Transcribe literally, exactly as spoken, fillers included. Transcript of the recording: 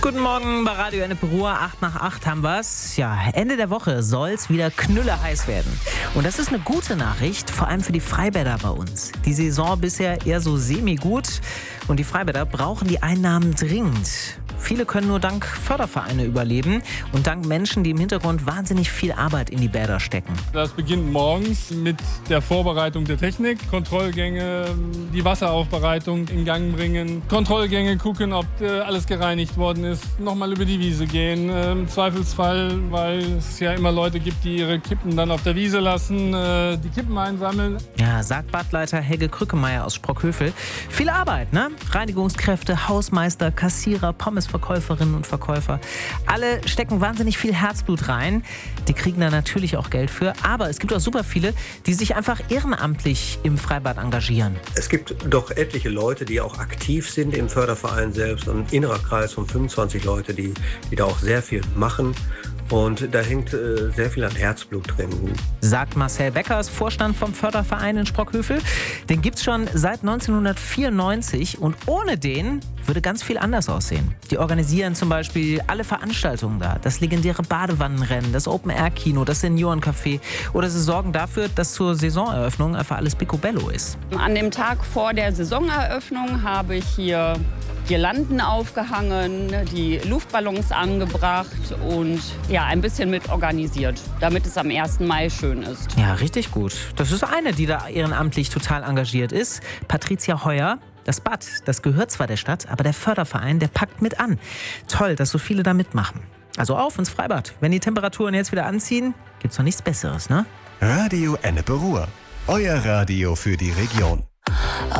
Guten Morgen bei Radio Ennepe Ruhr, acht nach acht haben wir's. Ja, Ende der Woche soll's wieder knülleheiß werden. Und das ist eine gute Nachricht, vor allem für die Freibäder bei uns. Die Saison bisher eher so semi-gut und die Freibäder brauchen die Einnahmen dringend. Viele können nur dank Fördervereine überleben und dank Menschen, die im Hintergrund wahnsinnig viel Arbeit in die Bäder stecken. Das beginnt morgens mit der Vorbereitung der Technik, Kontrollgänge, die Wasseraufbereitung in Gang bringen, Kontrollgänge gucken, ob äh, alles gereinigt worden ist, nochmal über die Wiese gehen, äh, im Zweifelsfall, weil es ja immer Leute gibt, die ihre Kippen dann auf der Wiese lassen, äh, die Kippen einsammeln. Ja, sagt Badleiter Helge Krückemeier aus Sprockhövel. Viel Arbeit, ne? Reinigungskräfte, Hausmeister, Kassierer, Pommesverkäuferinnen und Verkäufer. Alle stecken wahnsinnig viel Herzblut rein. Die kriegen da natürlich auch Geld für. Aber es gibt auch super viele, die sich einfach ehrenamtlich im Freibad engagieren. Es gibt doch etliche Leute, die auch aktiv sind im Förderverein selbst. Und ein innerer Kreis von fünfundzwanzig Leute, die, die da auch sehr viel machen. Und da hängt äh, sehr viel an Herzblut drin. Sagt Marcel Beckers, Vorstand vom Förderverein in Sprockhövel. Den gibt's schon seit neunzehnhundertvierundneunzig und ohne den würde ganz viel anders aussehen. Die organisieren zum Beispiel alle Veranstaltungen da. Das legendäre Badewannenrennen, das Open-Air-Kino, das Seniorencafé. Oder sie sorgen dafür, dass zur Saisoneröffnung einfach alles picobello ist. An dem Tag vor der Saisoneröffnung habe ich hier Girlanden aufgehangen, die Luftballons angebracht und ja, ein bisschen mit organisiert, damit es am ersten Mai schön ist. Ja, richtig gut. Das ist eine, die da ehrenamtlich total engagiert ist. Patricia Heuer. Das Bad, das gehört zwar der Stadt, aber der Förderverein, der packt mit an. Toll, dass so viele da mitmachen. Also auf ins Freibad. Wenn die Temperaturen jetzt wieder anziehen, gibt's doch nichts Besseres, ne? Radio Ennepe Ruhr. Euer Radio für die Region.